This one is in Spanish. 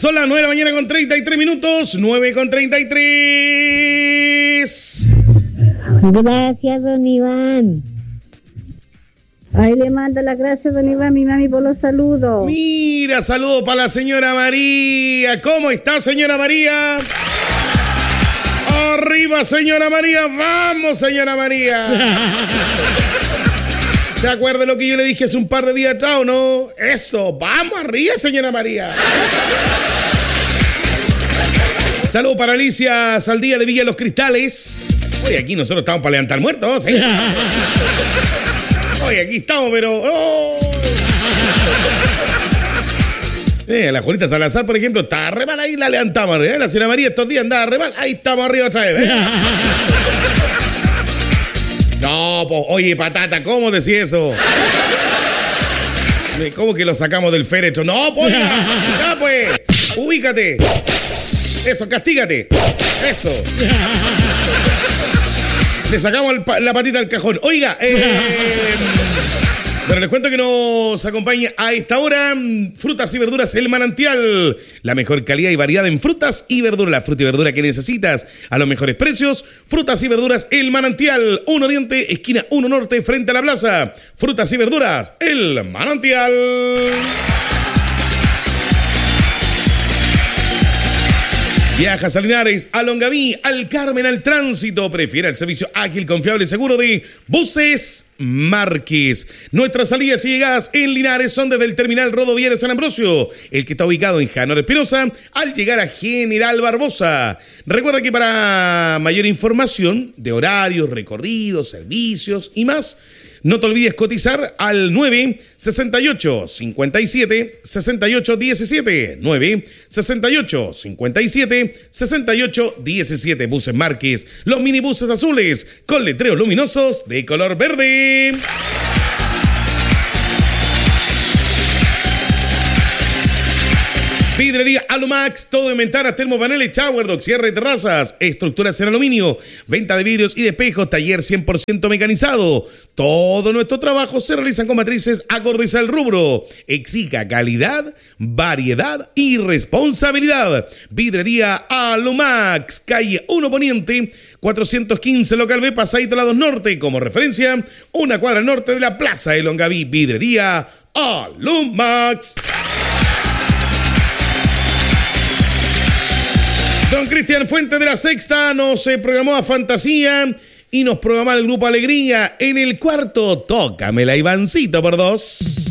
Son las 9 de la mañana con 33 minutos, 9 con 33. Gracias, don Iván. Ahí le mando las gracias, don Iván, mi mami, por los saludos. Mira, saludos para la señora María. ¿Cómo está, señora María? Arriba, señora María. Vamos, señora María. ¿Se acuerda de lo que yo le dije hace un par de días atrás o no? Eso, vamos arriba, señora María. Saludos para Alicia Saldía de Villa Los Cristales. Oye, aquí nosotros estamos para levantar muertos, ¿sí? Oye, aquí estamos, pero... Oh. La Juanita Salazar, por ejemplo, está re mal ahí, la levantamos arriba. La señora María estos días andaba re mal, ahí estamos arriba otra vez. No, pues, oye, patata, ¿cómo decís eso? ¿Cómo que lo sacamos del féretro? No, pues, ya, pues, ubícate. Eso, castígate. Eso. Le sacamos la patita al cajón. Oiga, bueno, les cuento que nos acompaña a esta hora Frutas y Verduras El Manantial. La mejor calidad y variedad en frutas y verduras. La fruta y verdura que necesitas a los mejores precios. Frutas y Verduras El Manantial. 1 Oriente, esquina 1 Norte, frente a la plaza. Frutas y Verduras El Manantial. Viajas a Linares, a Longaví, al Carmen, al Tránsito. Prefiera el servicio ágil, confiable y seguro de Buses Márquez. Nuestras salidas y llegadas en Linares son desde el terminal rodoviario San Ambrosio, el que está ubicado en Janor Espinosa, al llegar a General Barbosa. Recuerda que para mayor información de horarios, recorridos, servicios y más, no te olvides cotizar al 968-57-6817. 968-57-6817. Buses Márquez, los minibuses azules con letreros luminosos de color verde. Vidrería Alumax, todo en ventanas, termopaneles, shower, dock, cierre de terrazas, estructuras en aluminio, venta de vidrios y de espejos, taller 100% mecanizado. Todo nuestro trabajo se realizan con matrices acordes al rubro. Exija calidad, variedad y responsabilidad. Vidrería Alumax, calle 1 Poniente, 415 local B, Pasadito Lados Norte. Como referencia, una cuadra norte de la Plaza de Longaví. Vidrería Alumax. Don Cristian Fuente de la Sexta nos programó a Fantasía y nos programó el Grupo Alegría en el cuarto. Tócamela, Ivancito, por 2.